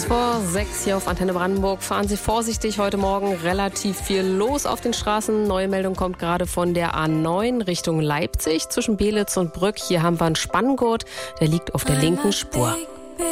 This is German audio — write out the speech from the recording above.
5:06 hier auf Antenne Brandenburg. Fahren Sie vorsichtig, heute Morgen relativ viel los auf den Straßen. Neue Meldung kommt gerade von der A9 Richtung Leipzig zwischen Belitz und Brück. Hier haben wir einen Spanngurt, der liegt auf der linken Spur.